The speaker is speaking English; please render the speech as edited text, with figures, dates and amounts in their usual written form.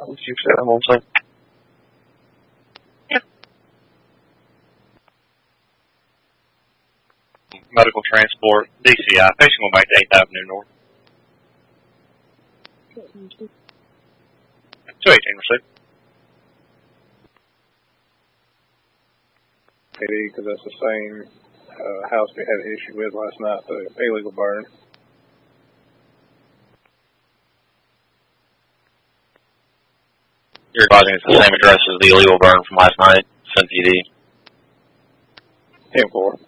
You said I'm on site. Medical transport, DCI, patient going back to 8th Avenue North. 218 received. PD, because that's the same house we had an issue with last night, the illegal burn. You're advising it's the same address as the illegal burn from last night, Sun PD. 10-4.